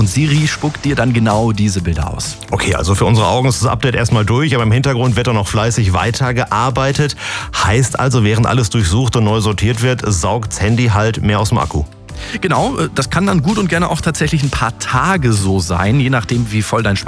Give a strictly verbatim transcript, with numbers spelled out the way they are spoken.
und Siri spuckt dir dann genau diese Bilder aus. Okay, also für unsere Augen ist das Update erstmal durch, aber im Hintergrund wird da noch fleißig weitergearbeitet. Heißt also, während alles durchsucht und neu sortiert wird, saugt das Handy halt mehr aus dem Akku. Genau, das kann dann gut und gerne auch tatsächlich ein paar Tage so sein, je nachdem, wie voll dein Speicher